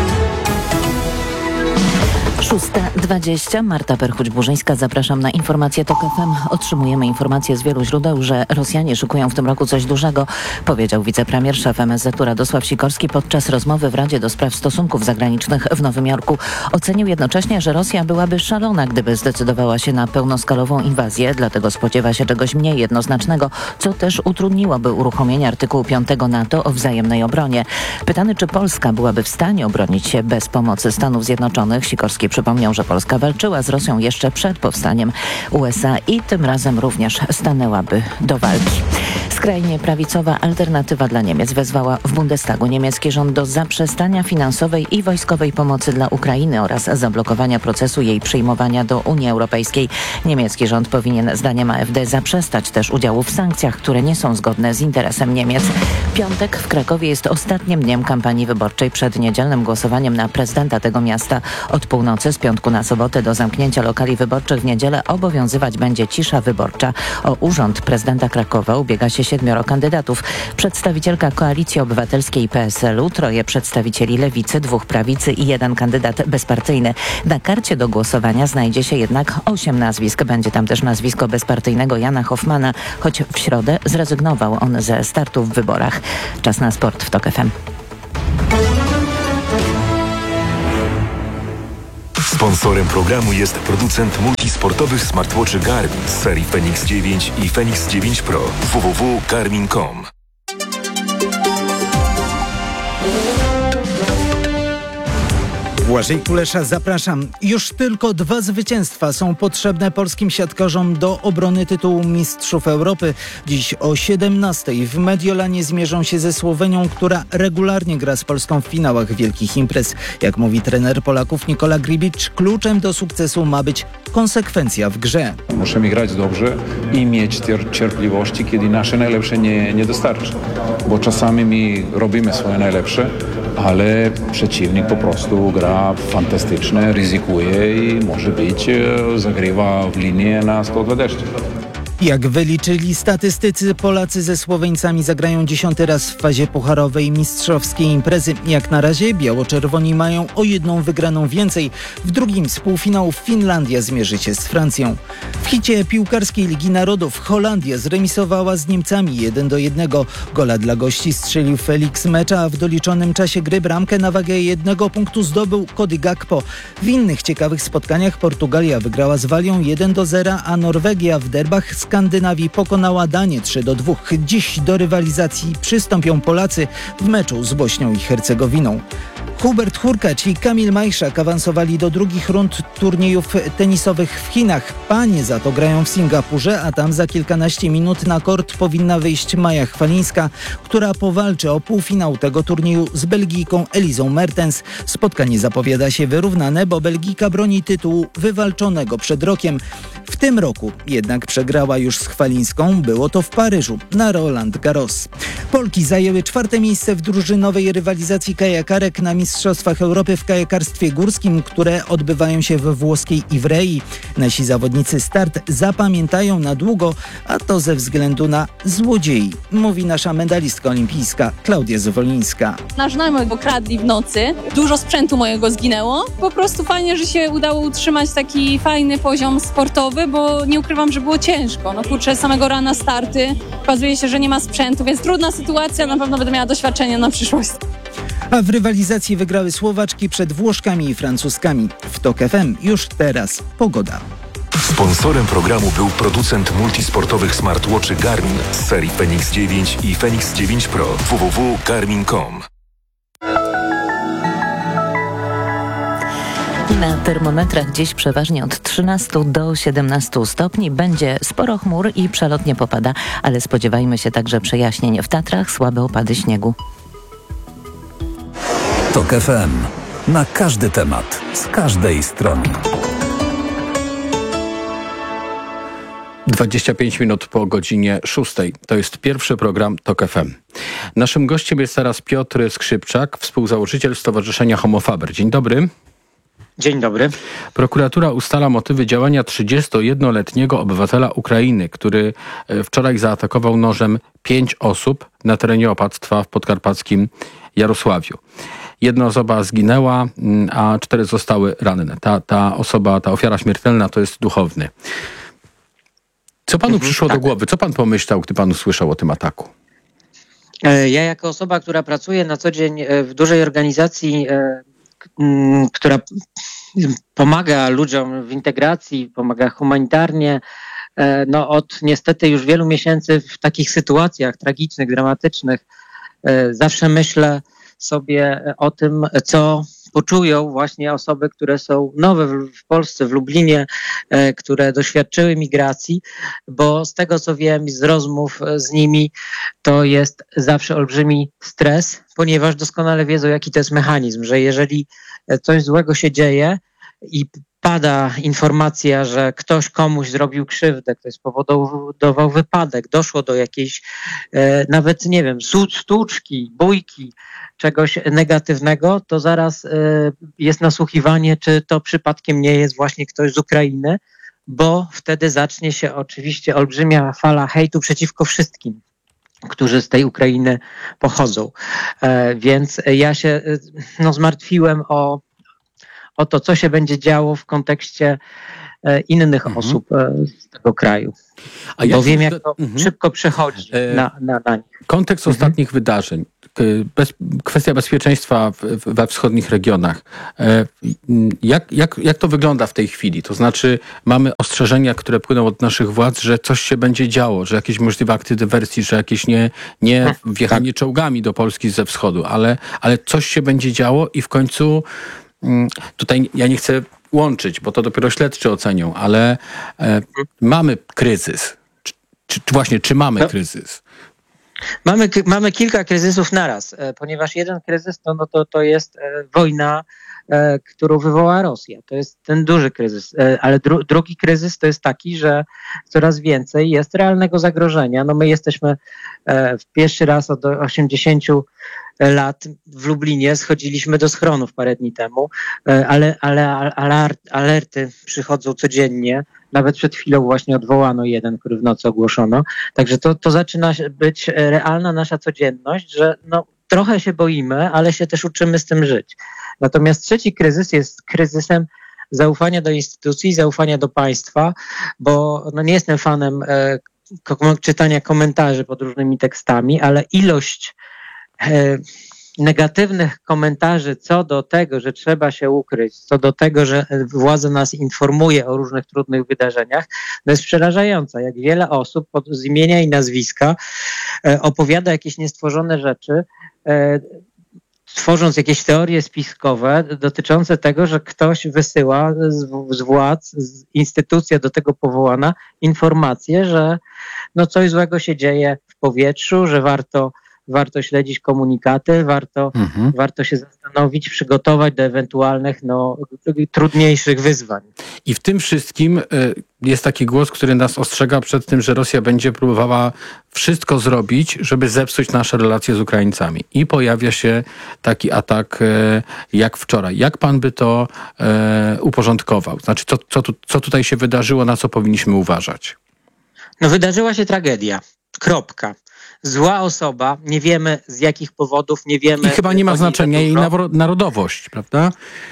szósta dwadzieścia. Marta Perchuć-Burzyńska. Zapraszam na informację Tok F M. Otrzymujemy informacje z wielu źródeł, że Rosjanie szykują w tym roku coś dużego, powiedział wicepremier szef M S Z-u Radosław Sikorski podczas rozmowy w Radzie do Spraw Stosunków Zagranicznych w Nowym Jorku. Ocenił jednocześnie, że Rosja byłaby szalona, gdyby zdecydowała się na pełnoskalową inwazję, dlatego spodziewa się czegoś mniej jednoznacznego, co też utrudniłoby uruchomienie artykułu piątego NATO o wzajemnej obronie. Pytany, czy Polska byłaby w stanie obronić się bez pomocy Stanów Zjednoczonych, Sikorski przypomniał, że Polska walczyła z Rosją jeszcze przed powstaniem U S A i tym razem również stanęłaby do walki. Skrajnie prawicowa Alternatywa dla Niemiec wezwała w Bundestagu niemiecki rząd do zaprzestania finansowej i wojskowej pomocy dla Ukrainy oraz zablokowania procesu jej przyjmowania do Unii Europejskiej. Niemiecki rząd powinien zdaniem A F D zaprzestać też udziału w sankcjach, które nie są zgodne z interesem Niemiec. Piątek w Krakowie jest ostatnim dniem kampanii wyborczej przed niedzielnym głosowaniem na prezydenta tego miasta. Od północy z piątku na sobotę do zamknięcia lokali wyborczych w niedzielę obowiązywać będzie cisza wyborcza. O urząd prezydenta Krakowa ubiega się siedmioro kandydatów. Przedstawicielka Koalicji Obywatelskiej i P S L u, troje przedstawicieli Lewicy, dwóch prawicy i jeden kandydat bezpartyjny. Na karcie do głosowania znajdzie się jednak osiem nazwisk. Będzie tam też nazwisko bezpartyjnego Jana Hoffmana, choć w środę zrezygnował on ze startu w wyborach. Czas na sport w TOK F M. Sponsorem programu jest producent multisportowych smartwatchy Garmin z serii Fenix dziewięć i Fenix dziewięć Pro. w w w kropka garmin kropka com. Błażej Kulesza, zapraszam. Już tylko dwa zwycięstwa są potrzebne polskim siatkarzom do obrony tytułu Mistrzów Europy. Dziś o siedemnastej w Mediolanie zmierzą się ze Słowenią, która regularnie gra z Polską w finałach wielkich imprez. Jak mówi trener Polaków Nikola Grbić, kluczem do sukcesu ma być konsekwencja w grze. Musimy grać dobrze i mieć cierpliwości, kiedy nasze najlepsze nie, nie dostarczy. Bo czasami my robimy swoje najlepsze, ale przeciwnik po prostu gra fantastycznie, ryzykuje i może być zagrywa w linię na sto dwadzieścia. Jak wyliczyli statystycy, Polacy ze Słoweńcami zagrają dziesiąty raz w fazie pucharowej mistrzowskiej imprezy. Jak na razie biało-czerwoni mają o jedną wygraną więcej. W drugim z półfinałów Finlandia zmierzy się z Francją. W hicie piłkarskiej Ligi Narodów Holandia zremisowała z Niemcami jeden do jednego. Gola dla gości strzelił Felix Mecza, a w doliczonym czasie gry bramkę na wagę jednego punktu zdobył Cody Gakpo. W innych ciekawych spotkaniach Portugalia wygrała z Walią jeden do zera, a Norwegia w derbach Skandynawii pokonała Danię trzy do dwóch. Dziś do rywalizacji przystąpią Polacy w meczu z Bośnią i Hercegowiną. Hubert Hurkacz i Kamil Majszak awansowali do drugich rund turniejów tenisowych w Chinach. Panie za to grają w Singapurze, a tam za kilkanaście minut na kort powinna wyjść Maja Chwalińska, która powalczy o półfinał tego turnieju z Belgijką Elizą Mertens. Spotkanie zapowiada się wyrównane, bo Belgijka broni tytułu wywalczonego przed rokiem. W tym roku jednak przegrała już z Chwalińską. Było to w Paryżu na Roland Garros. Polki zajęły czwarte miejsce w drużynowej rywalizacji kajakarek na Mistrzostwach Europy w kajakarstwie górskim, które odbywają się we włoskiej Ivrei. Nasi zawodnicy start zapamiętają na długo, a to ze względu na złodziei, mówi nasza medalistka olimpijska Klaudia Zwolińska. Nasz znajomy okradli w nocy, dużo sprzętu mojego zginęło. Po prostu fajnie, że się udało utrzymać taki fajny poziom sportowy, bo nie ukrywam, że było ciężko. No kurczę, samego rana starty, okazuje się, że nie ma sprzętu, więc trudna sytuacja, na pewno będę miała doświadczenie na przyszłość. A w rywalizacji wygrały Słowaczki przed Włoszkami i Francuzkami. W TOK F M już teraz pogoda. Sponsorem programu był producent multisportowych smartwatchy Garmin z serii Fenix dziewięć i Fenix dziewięć Pro. w w w kropka garmin kropka com. Na termometrach dziś przeważnie od trzynastu do siedemnastu stopni. Będzie sporo chmur i przelotnie popada, ale spodziewajmy się także przejaśnień. W Tatrach słabe opady śniegu. TOK F M. Na każdy temat, z każdej strony. dwadzieścia pięć minut po godzinie szóstej. To jest pierwszy program TOK F M. Naszym gościem jest teraz Piotr Skrzypczak, współzałożyciel Stowarzyszenia Homofaber. Dzień dobry. Dzień dobry. Prokuratura ustala motywy działania trzydziestojednoletniego obywatela Ukrainy, który wczoraj zaatakował nożem pięć osób na terenie opactwa w podkarpackim Jarosławiu. Jedna osoba zginęła, a cztery zostały ranne. Ta, ta osoba, ta ofiara śmiertelna to jest duchowny. Co panu mhm, przyszło tak. do głowy? Co pan pomyślał, gdy pan usłyszał o tym ataku? Ja jako osoba, która pracuje na co dzień w dużej organizacji, która pomaga ludziom w integracji, pomaga humanitarnie, no od niestety już wielu miesięcy w takich sytuacjach tragicznych, dramatycznych, zawsze myślę sobie o tym, co współczują właśnie osoby, które są nowe w, w Polsce, w Lublinie, e, które doświadczyły migracji, bo z tego co wiem z rozmów z nimi, to jest zawsze olbrzymi stres, ponieważ doskonale wiedzą, jaki to jest mechanizm, że jeżeli coś złego się dzieje i pada informacja, że ktoś komuś zrobił krzywdę, ktoś spowodował wypadek, doszło do jakiejś e, nawet, nie wiem, stłuczki, bójki, czegoś negatywnego, to zaraz e, jest nasłuchiwanie, czy to przypadkiem nie jest właśnie ktoś z Ukrainy, bo wtedy zacznie się oczywiście olbrzymia fala hejtu przeciwko wszystkim, którzy z tej Ukrainy pochodzą. E, więc ja się no, zmartwiłem o o to, co się będzie działo w kontekście e, innych mhm. osób e, z tego kraju. A Bo wiem, jak to mhm. szybko przechodzi e, na, na, na nich. Kontekst mhm. ostatnich wydarzeń. Bez, kwestia bezpieczeństwa w, we wschodnich regionach. E, jak, jak, jak to wygląda w tej chwili? To znaczy mamy ostrzeżenia, które płyną od naszych władz, że coś się będzie działo, że jakieś możliwe akty dywersji, że jakieś nie, nie wjechanie tak. czołgami do Polski ze wschodu, ale, ale coś się będzie działo i w końcu tutaj ja nie chcę łączyć, bo to dopiero śledczy ocenią, ale e, mamy kryzys. Czy, czy właśnie, czy mamy no. kryzys? Mamy, mamy kilka kryzysów naraz, e, ponieważ jeden kryzys to, no to, to jest e, wojna, e, którą wywoła Rosja. To jest ten duży kryzys. E, ale dru, drugi kryzys to jest taki, że coraz więcej jest realnego zagrożenia. No my jesteśmy e, w pierwszy raz od osiemdziesięciu lat w Lublinie schodziliśmy do schronów parę dni temu, ale, ale alert, alerty przychodzą codziennie. Nawet przed chwilą właśnie odwołano jeden, który w nocy ogłoszono. Także to, to zaczyna być realna nasza codzienność, że no, trochę się boimy, ale się też uczymy z tym żyć. Natomiast trzeci kryzys jest kryzysem zaufania do instytucji, zaufania do państwa, bo no, nie jestem fanem e, czytania komentarzy pod różnymi tekstami, ale ilość negatywnych komentarzy co do tego, że trzeba się ukryć, co do tego, że władza nas informuje o różnych trudnych wydarzeniach, to jest przerażająca. Jak wiele osób pod, z imienia i nazwiska e, opowiada jakieś niestworzone rzeczy, e, tworząc jakieś teorie spiskowe dotyczące tego, że ktoś wysyła z, z władz, z instytucja do tego powołana, informacje, że no coś złego się dzieje w powietrzu, że warto Warto śledzić komunikaty, warto, mhm. warto się zastanowić, przygotować do ewentualnych no, trudniejszych wyzwań. I w tym wszystkim jest taki głos, który nas ostrzega przed tym, że Rosja będzie próbowała wszystko zrobić, żeby zepsuć nasze relacje z Ukraińcami. I pojawia się taki atak jak wczoraj. Jak pan by to uporządkował? Znaczy, co, co, tu, co tutaj się wydarzyło, na co powinniśmy uważać? No wydarzyła się tragedia. Kropka. Zła osoba, nie wiemy z jakich powodów, nie wiemy... I chyba nie ma znaczenia jej narodowość, prawda?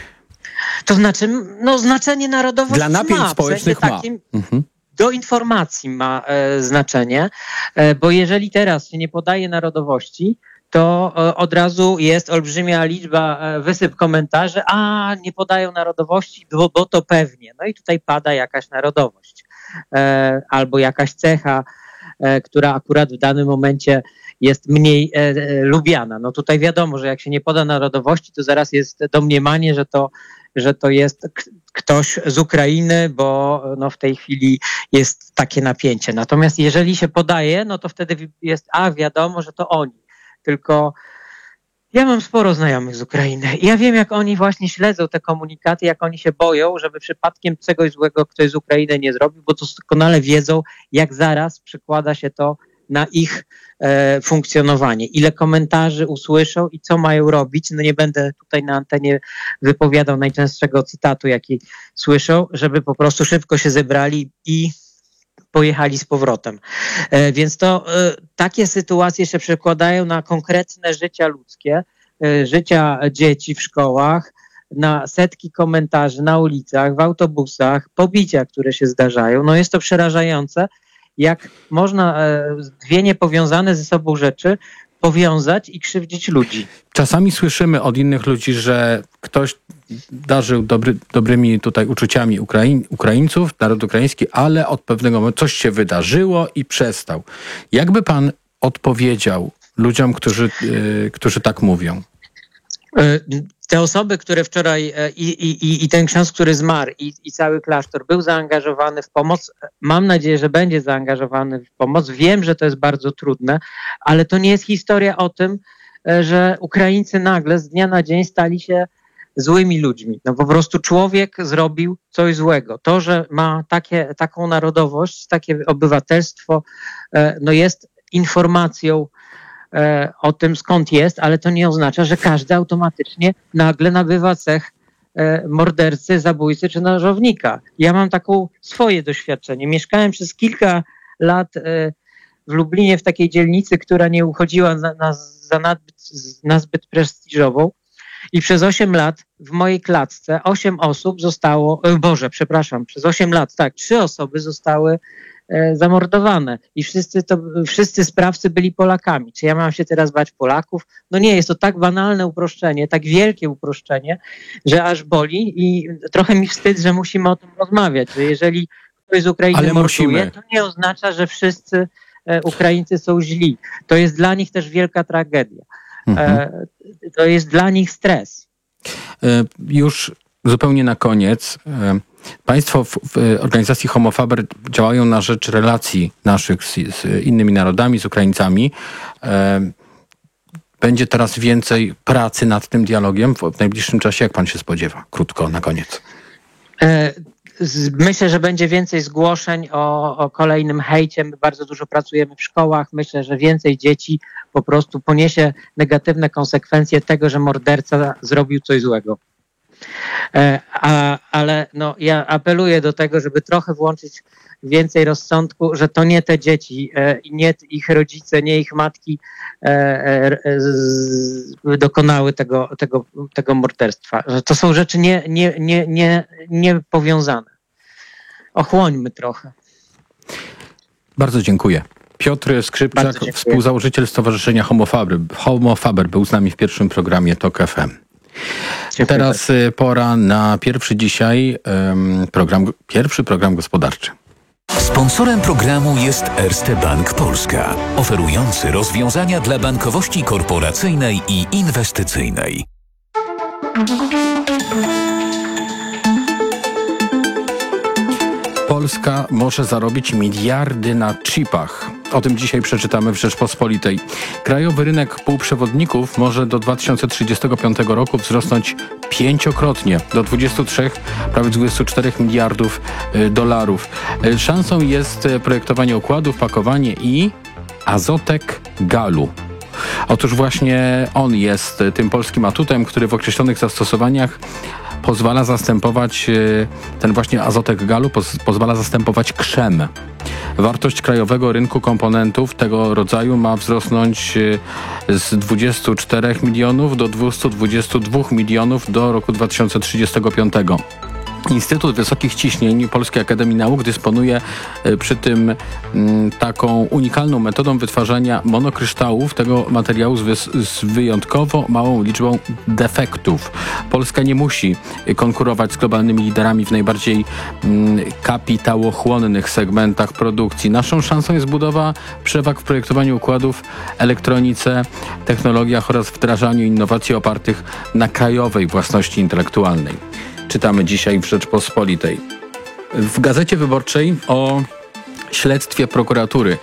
To znaczy, no znaczenie narodowości dla napięć ma, społecznych w sensie takim, ma. Mhm. Do informacji ma e, znaczenie, e, bo jeżeli teraz się nie podaje narodowości, to e, od razu jest olbrzymia liczba, e, wysyp komentarzy, a nie podają narodowości, bo, bo to pewnie. No i tutaj pada jakaś narodowość e, albo jakaś cecha, która akurat w danym momencie jest mniej e, e, lubiana. No tutaj wiadomo, że jak się nie poda narodowości, to zaraz jest domniemanie, że to, że to jest k- ktoś z Ukrainy, bo no, w tej chwili jest takie napięcie. Natomiast jeżeli się podaje, no to wtedy jest, a wiadomo, że to oni. Tylko ja mam sporo znajomych z Ukrainy. Ja wiem, jak oni właśnie śledzą te komunikaty, jak oni się boją, żeby przypadkiem czegoś złego ktoś z Ukrainy nie zrobił, bo doskonale wiedzą, jak zaraz przekłada się to na ich e, funkcjonowanie. Ile komentarzy usłyszą i co mają robić. No nie będę tutaj na antenie wypowiadał najczęstszego cytatu, jaki słyszą, żeby po prostu szybko się zebrali i pojechali z powrotem. E, więc to e, takie sytuacje się przekładają na konkretne życia ludzkie, e, życia dzieci w szkołach, na setki komentarzy na ulicach, w autobusach, pobicia, które się zdarzają. No jest to przerażające, jak można e, dwie niepowiązane ze sobą rzeczy powiązać i krzywdzić ludzi. Czasami słyszymy od innych ludzi, że ktoś darzył dobry, dobrymi tutaj uczuciami Ukraiń, Ukraińców, naród ukraiński, ale od pewnego momentu coś się wydarzyło i przestał. Jakby pan odpowiedział ludziom, którzy, yy, którzy tak mówią? Yy, te osoby, które wczoraj i, i, i ten ksiądz, który zmarł i, i cały klasztor był zaangażowany w pomoc, mam nadzieję, że będzie zaangażowany w pomoc. Wiem, że to jest bardzo trudne, ale to nie jest historia o tym, że Ukraińcy nagle z dnia na dzień stali się złymi ludźmi. No po prostu człowiek zrobił coś złego. To, że ma takie, taką narodowość, takie obywatelstwo, no jest informacją o tym, skąd jest, ale to nie oznacza, że każdy automatycznie nagle nabywa cech mordercy, zabójcy czy nożownika. Ja mam taką swoje doświadczenie. Mieszkałem przez kilka lat w Lublinie, w takiej dzielnicy, która nie uchodziła na, na, za nazbyt, nazbyt prestiżową. I przez osiem lat w mojej klatce osiem osób zostało, Boże, przepraszam, przez osiem lat, tak, trzy osoby zostały e, zamordowane i wszyscy, to, wszyscy sprawcy byli Polakami. Czy ja mam się teraz bać Polaków? No nie, jest to tak banalne uproszczenie, tak wielkie uproszczenie, że aż boli i trochę mi wstyd, że musimy o tym rozmawiać, że jeżeli ktoś z Ukrainy Ale morduje, musimy. to nie oznacza, że wszyscy e, Ukraińcy są źli. To jest dla nich też wielka tragedia. Mhm. To jest dla nich stres. Już zupełnie na koniec. Państwo w, w organizacji Homo Faber działają na rzecz relacji naszych z, z innymi narodami, z Ukraińcami. Będzie teraz więcej pracy nad tym dialogiem w najbliższym czasie. Jak pan się spodziewa? Krótko, na koniec. Myślę, że będzie więcej zgłoszeń o, o kolejnym hejcie. My bardzo dużo pracujemy w szkołach. Myślę, że więcej dzieci po prostu poniesie negatywne konsekwencje tego, że morderca zrobił coś złego. E, a, ale no, ja apeluję do tego, żeby trochę włączyć więcej rozsądku, że to nie te dzieci e, i nie ich rodzice, nie ich matki e, e, z, dokonały tego, tego, tego morderstwa. Że to są rzeczy nie, nie, nie, nie, nie powiązane. Ochłońmy trochę. Bardzo dziękuję. Piotr Skrzypczak, współzałożyciel Stowarzyszenia Homo Faber, Homo Faber był z nami w pierwszym programie Tok F M. Dziękuję. Teraz pora na pierwszy dzisiaj um, program, pierwszy program gospodarczy. Sponsorem programu jest Erste Bank Polska, oferujący rozwiązania dla bankowości korporacyjnej i inwestycyjnej. Polska może zarobić miliardy na chipach. O tym dzisiaj przeczytamy w Rzeczpospolitej. Krajowy rynek półprzewodników może do dwa tysiące trzydziestego piątego roku wzrosnąć pięciokrotnie do dwudziestu trzech, prawie dwudziestu czterech miliardów dolarów. Szansą jest projektowanie układów, pakowanie i Azotek Galu. Otóż właśnie on jest tym polskim atutem, który w określonych zastosowaniach pozwala zastępować, ten właśnie Azotek Galu poz, pozwala zastępować krzem. Wartość krajowego rynku komponentów tego rodzaju ma wzrosnąć z dwudziestu czterech milionów do dwustu dwudziestu dwóch milionów do roku dwa tysiące trzydziestego piątego. Instytut Wysokich Ciśnień Polskiej Akademii Nauk dysponuje przy tym m, taką unikalną metodą wytwarzania monokryształów tego materiału z, wy- z wyjątkowo małą liczbą defektów. Polska nie musi konkurować z globalnymi liderami w najbardziej m, kapitałochłonnych segmentach produkcji. Naszą szansą jest budowa przewag w projektowaniu układów, elektronice, technologiach oraz wdrażaniu innowacji opartych na krajowej własności intelektualnej. Czytamy dzisiaj w Rzeczpospolitej. W Gazecie Wyborczej o śledztwie prokuratury,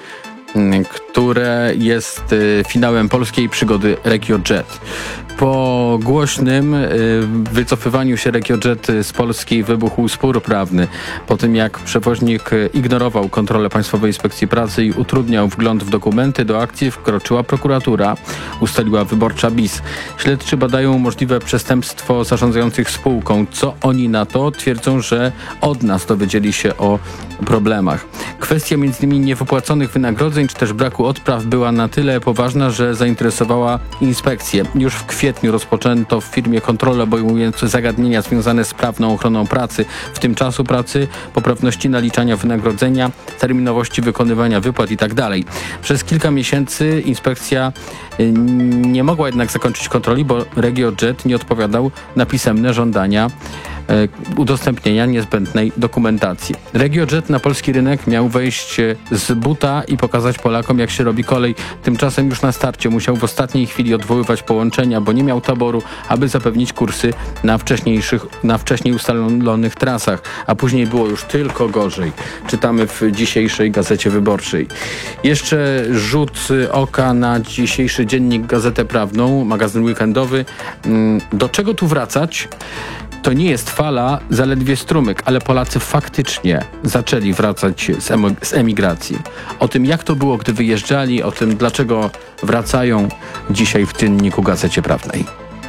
które jest finałem polskiej przygody RegioJet. Po głośnym wycofywaniu się RegioJet z Polski wybuchł spór prawny. Po tym jak przewoźnik ignorował kontrolę Państwowej Inspekcji Pracy i utrudniał wgląd w dokumenty, do akcji wkroczyła prokuratura, ustaliła Wyborcza B I S. Śledczy badają możliwe przestępstwo zarządzających spółką. Co oni na to? Twierdzą, że od nas dowiedzieli się o problemach. Kwestia między innymi niewypłaconych wynagrodzeń czy też braku odpraw była na tyle poważna, że zainteresowała inspekcję. Już w kwietniu rozpoczęto w firmie kontrole obejmujące zagadnienia związane z prawną ochroną pracy, w tym czasu pracy, poprawności naliczania wynagrodzenia, terminowości wykonywania wypłat itd. Przez kilka miesięcy inspekcja nie mogła jednak zakończyć kontroli, bo RegioJet nie odpowiadał na pisemne żądania udostępnienia niezbędnej dokumentacji. RegioJet na polski rynek miał wejść z buta i pokazać Polakom, jak się robi kolej. Tymczasem już na starcie musiał w ostatniej chwili odwoływać połączenia, bo nie miał taboru, aby zapewnić kursy na wcześniejszych, na wcześniej ustalonych trasach, a później było już tylko gorzej. Czytamy w dzisiejszej Gazecie Wyborczej. Jeszcze rzut oka na dzisiejszy dziennik Gazetę Prawną, magazyn weekendowy. Do czego tu wracać? To nie jest fala, zaledwie strumyk, ale Polacy faktycznie zaczęli wracać z, em- z emigracji. O tym, jak to było, gdy wyjeżdżali, o tym, dlaczego wracają, dzisiaj w dzienniku Gazecie Prawnej.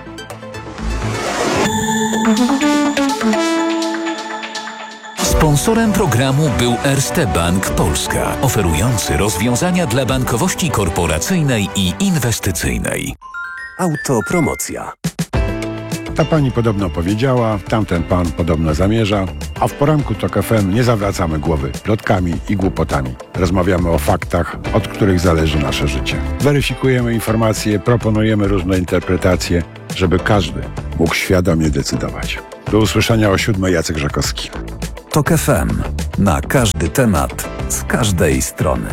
Sponsorem programu był Erste Bank Polska, oferujący rozwiązania dla bankowości korporacyjnej i inwestycyjnej. Autopromocja. Ta pani podobno powiedziała, tamten pan podobno zamierza, a w poranku Tok F M nie zawracamy głowy plotkami i głupotami. Rozmawiamy o faktach, od których zależy nasze życie. Weryfikujemy informacje, proponujemy różne interpretacje, żeby każdy mógł świadomie decydować. Do usłyszenia o siódmej. Jacek Żakowski. Tok F M. Na każdy temat, z każdej strony.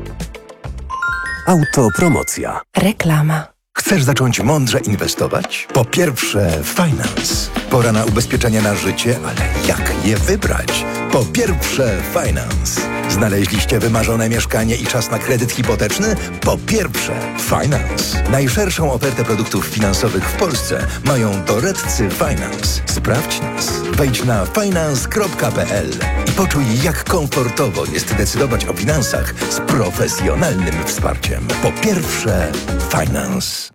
Autopromocja. Reklama. Chcesz zacząć mądrze inwestować? Po pierwsze, Finance. Pora na ubezpieczenia na życie, ale jak je wybrać? Po pierwsze, Finance. Znaleźliście wymarzone mieszkanie i czas na kredyt hipoteczny? Po pierwsze, Finance. Najszerszą ofertę produktów finansowych w Polsce mają doradcy Finance. Sprawdź nas. Wejdź na finance kropka p l i poczuj, jak komfortowo jest decydować o finansach z profesjonalnym wsparciem. Po pierwsze, Finance.